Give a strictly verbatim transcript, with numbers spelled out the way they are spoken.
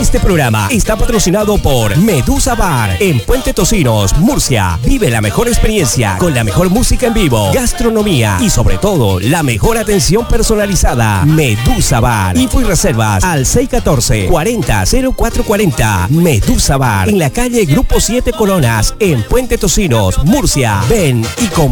Este programa está patrocinado por Medusa Bar en Puente Tocinos, Murcia. Vive la mejor experiencia con la mejor música en vivo, gastronomía y sobre todo la mejor atención personalizada. Medusa Bar. Info y reservas al seis uno cuatro, cuarenta, cero cuatro cuarenta. Medusa Bar en la calle Grupo siete Coronas en Puente Tocinos, Murcia. Ven y con